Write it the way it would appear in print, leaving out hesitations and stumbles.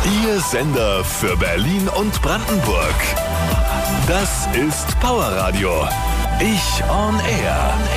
Ihr Sender für Berlin und Brandenburg. Das ist Powerradio. Ich on Air.